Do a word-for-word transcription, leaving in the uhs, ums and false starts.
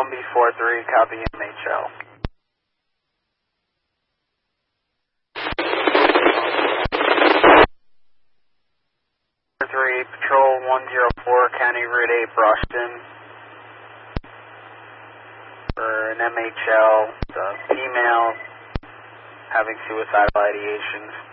one B four three, copy M H L. three, Patrol one zero four, County Route eight, Brushton. For an M H L, the female having suicidal ideations.